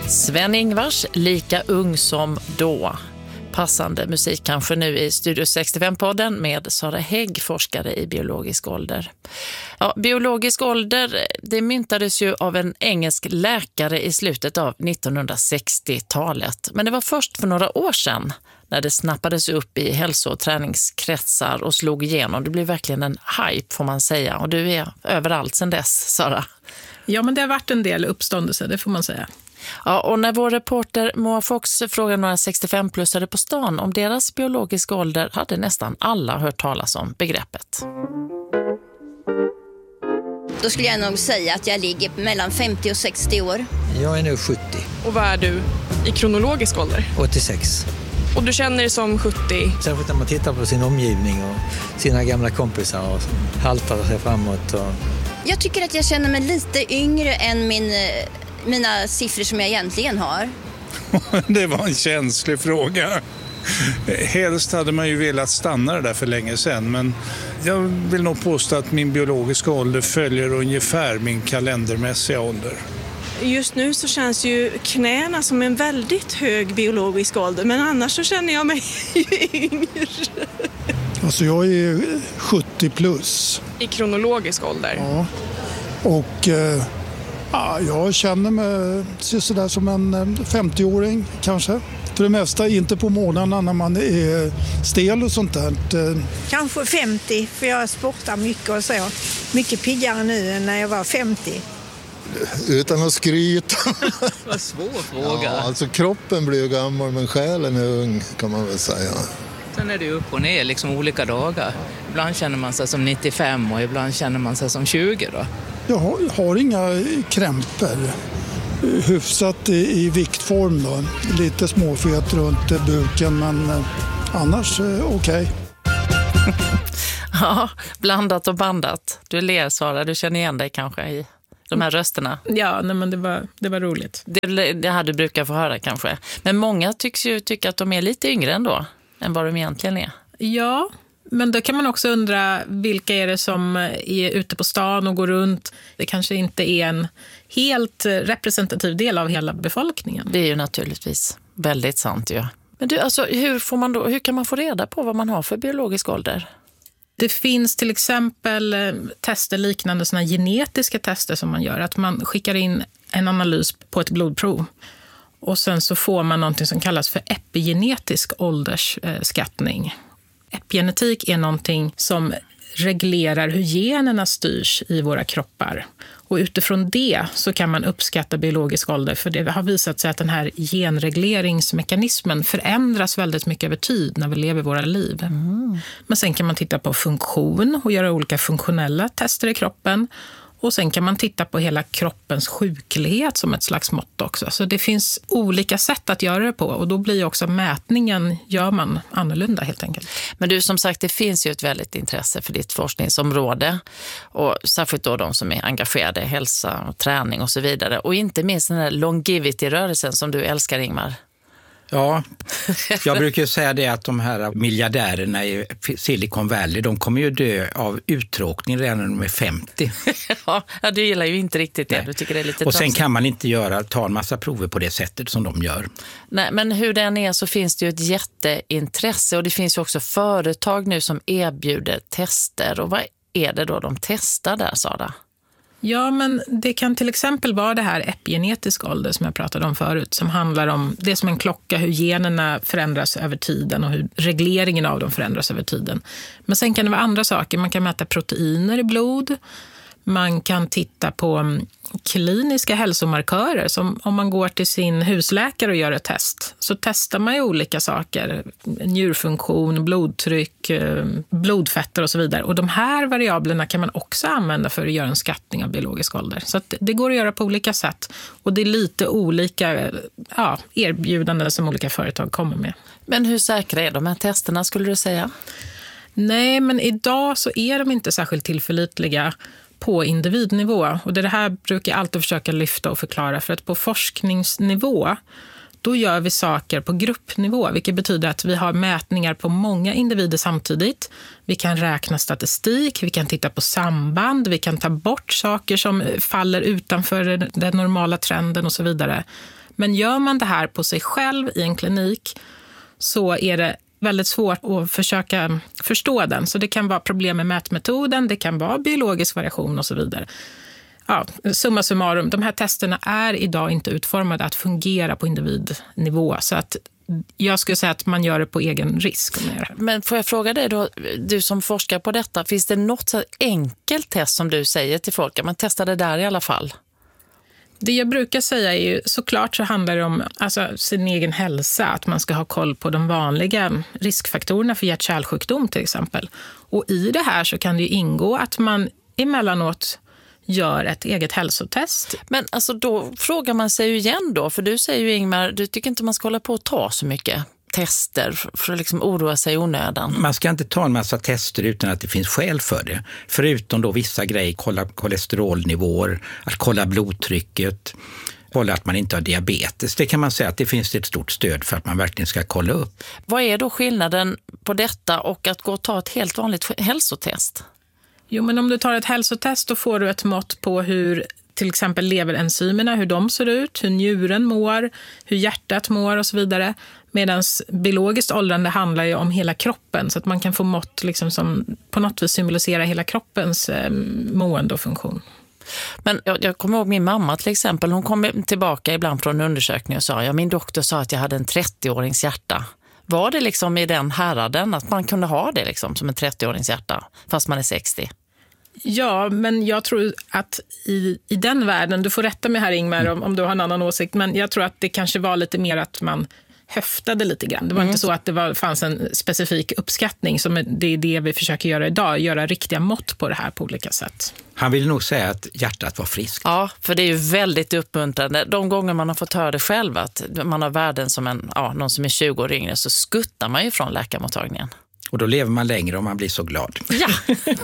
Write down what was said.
Sven-Ingvars, lika ung som då. Passande musik kanske nu i Studio 65-podden med Sara Hägg, forskare i biologisk ålder. Ja, biologisk ålder, det myntades ju av en engelsk läkare i slutet av 1960-talet. Men det var först för några år sedan när det snappades upp i hälso- och träningskretsar och slog igenom. Det blev verkligen en hype får man säga. Och du är överallt sedan dess, Sara. Ja, men det har varit en del uppståndelse, det får man säga. Ja, och när vår reporter Moa Fox frågade några 65-plussare på stan om deras biologiska ålder hade nästan alla hört talas om begreppet. Då skulle jag nog säga att jag ligger mellan 50 och 60 år. Jag är nu 70. Och vad är du i kronologisk ålder? 86. Och du känner dig som 70? Särskilt när man tittar på sin omgivning och sina gamla kompisar och haltar sig framåt. Jag tycker att jag känner mig lite yngre än mina siffror som jag egentligen har. Det var en känslig fråga. Helst hade man ju velat stanna det där för länge sedan, men jag vill nog påstå att min biologiska ålder följer ungefär min kalendermässiga ålder. Just nu så känns ju knäna som en väldigt hög biologisk ålder, men annars så känner jag mig yngre. Alltså jag är 70 plus. I kronologisk ålder? Ja, och jag känner mig sådär som en 50-åring kanske. För det mesta inte på morgnarna när man är stel och sånt där. Kanske 50, för jag sportar mycket och så. Mycket piggare nu än när jag var 50. Utan att skryta. Vad svår fråga. Ja, alltså kroppen blir ju gammal men själen är ung kan man väl säga. Sen är det upp och ner liksom olika dagar. Ibland känner man sig som 95 och ibland känner man sig som 20 då. Jag har inga krämpor. Hyfsat i viktform då. Lite småfet runt buken men annars okej. Ja, blandat och bandat. Du ler, Sara, du känner igen dig kanske i de här rösterna. Ja, nej, men det var roligt. Det här du brukar få höra kanske. Men många tycks ju tycka att de är lite yngre ändå än vad de egentligen är. Ja, men då kan man också undra vilka är det som är ute på stan och går runt. Det kanske inte är en helt representativ del av hela befolkningen. Det är ju naturligtvis väldigt sant ju. Men du, alltså, hur kan man få reda på vad man har för biologisk ålder? Det finns till exempel tester liknande såna genetiska tester som man gör. Att man skickar in en analys på ett blodprov. Och sen så får man någonting som kallas för epigenetisk åldersskattning. Epigenetik är någonting som reglerar hur generna styrs i våra kroppar. Och utifrån det så kan man uppskatta biologisk ålder. För det har visat sig att den här genregleringsmekanismen förändras väldigt mycket över tid när vi lever våra liv. Mm. Men sen kan man titta på funktion och göra olika funktionella tester i kroppen. Och sen kan man titta på hela kroppens sjuklighet som ett slags mått också. Så det finns olika sätt att göra det på. Och då blir också mätningen, gör man annorlunda helt enkelt. Men du, som sagt, det finns ju ett väldigt intresse för ditt forskningsområde. Och särskilt då de som är engagerade i hälsa och träning och så vidare. Och inte minst den här longevity-rörelsen som du älskar, Ingmar. Ja, jag brukar säga det att de här miljardärerna i Silicon Valley, de kommer ju dö av uttråkning redan när de är 50. Ja, du gillar ju inte riktigt det. Du tycker det är lite och sen trasigt. kan man inte ta en massa prover på det sättet som de gör. Nej, men hur den är så finns det ju ett jätteintresse och det finns ju också företag nu som erbjuder tester. Och vad är det då de testar där, Sara? Ja, men det kan till exempel vara det här epigenetisk ålder som jag pratade om förut, som handlar om det som en klocka, hur generna förändras över tiden och hur regleringen av dem förändras över tiden. Men sen kan det vara andra saker. Man kan mäta proteiner i blod. Man kan titta på kliniska hälsomarkörer, som om man går till sin husläkare och gör ett test. Så testar man ju olika saker, njurfunktion, blodtryck, blodfetter och så vidare. Och de här variablerna kan man också använda för att göra en skattning av biologisk ålder. Så att det går att göra på olika sätt. Och det är lite olika erbjudanden som olika företag kommer med. Men hur säkra är de här testerna, skulle du säga? Nej, men idag så är de inte särskilt tillförlitliga på individnivå. Och det här brukar jag alltid försöka lyfta och förklara. För att på forskningsnivå, då gör vi saker på gruppnivå. Vilket betyder att vi har mätningar på många individer samtidigt. Vi kan räkna statistik, vi kan titta på samband, vi kan ta bort saker som faller utanför den normala trenden och så vidare. Men gör man det här på sig själv i en klinik så är det väldigt svårt att försöka förstå den. Så det kan vara problem med mätmetoden, det kan vara biologisk variation och så vidare. Ja, summa summarum, de här testerna är idag inte utformade att fungera på individnivå. Så att jag skulle säga att man gör det på egen risk. Men får jag fråga dig då, du som forskar på detta, finns det något så enkelt test som du säger till folk? Man testar det där i alla fall. Det jag brukar säga är ju, såklart så handlar det om sin egen hälsa, att man ska ha koll på de vanliga riskfaktorerna för hjärt-kärlsjukdom till exempel. Och i det här så kan det ju ingå att man emellanåt gör ett eget hälsotest. Men alltså då frågar man sig ju igen då, för du säger ju Ingmar, du tycker inte man ska hålla på att ta så mycket tester för att liksom oroa sig i onödan. Man ska inte ta en massa tester utan att det finns skäl för det. Förutom då vissa grejer, kolla kolesterolnivåer, att kolla blodtrycket, kolla att man inte har diabetes. Det kan man säga att det finns ett stort stöd för att man verkligen ska kolla upp. Vad är då skillnaden på detta och att gå och ta ett helt vanligt hälsotest? Jo, men om du tar ett hälsotest då får du ett mått på hur till exempel leverenzymerna, hur de ser ut, hur njuren mår, hur hjärtat mår och så vidare. Medan biologiskt åldrande handlar ju om hela kroppen så att man kan få mått liksom som på något vis symbolisera hela kroppens mående och funktion. Men jag kommer ihåg min mamma till exempel, hon kom tillbaka ibland från en undersökning och sa, min doktor sa att jag hade en 30-årings hjärta. Var det liksom i den häraden att man kunde ha det liksom som en 30-årings hjärta fast man är 60? Ja, men jag tror att i den världen, du får rätta mig här Ingmar om du har en annan åsikt, men jag tror att det kanske var lite mer att man höftade lite grann. Det var inte så att det fanns en specifik uppskattning som det är det vi försöker göra idag, göra riktiga mått på det här på olika sätt. Han vill nog säga att hjärtat var friskt. Ja, för det är ju väldigt uppmuntrande. De gånger man har fått höra det själv att man har värden som någon som är 20 år yngre så skuttar man ju från läkarmottagningen. Och då lever man längre om man blir så glad. Ja.